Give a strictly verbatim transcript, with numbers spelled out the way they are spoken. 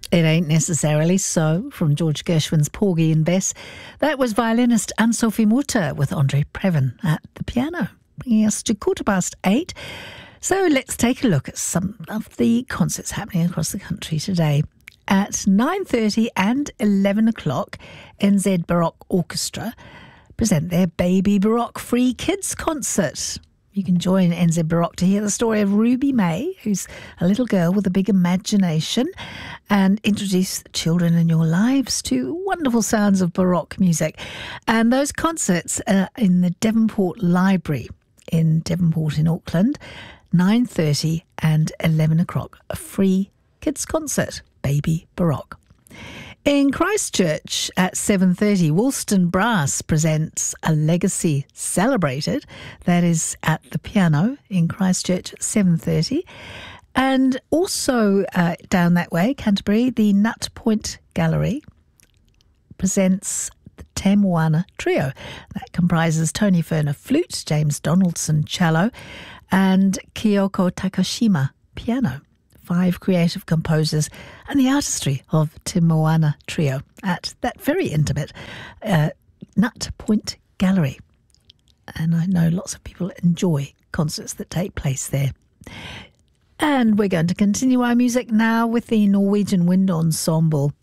It ain't necessarily so, from George Gershwin's Porgy and Bess. That was violinist Anne-Sophie Mutter with Andre Previn at the piano, bringing us to quarter past eight. So let's take a look at some of the concerts happening across the country today. At nine thirty and eleven o'clock, N Z Baroque Orchestra present their Baby Baroque Free Kids Concert. You can join N Z Baroque to hear the story of Ruby May, who's a little girl with a big imagination, and introduce the children in your lives to wonderful sounds of Baroque music. And those concerts are in the Devonport Library in Devonport in Auckland, nine thirty and eleven o'clock, a free kids concert, Baby Baroque. In Christchurch at seven thirty, Woolston Brass presents A Legacy Celebrated. That is at the piano in Christchurch at seven thirty. And also uh, down that way, Canterbury, the Nut Point Gallery presents the Te Moana Trio. That comprises Tony Ferner flute, James Donaldson cello, and Kyoko Takashima piano. Five creative composers and the artistry of Te Moana Trio at that very intimate uh, Nut Point Gallery. And I know lots of people enjoy concerts that take place there. And we're going to continue our music now with the Norwegian Wind Ensemble.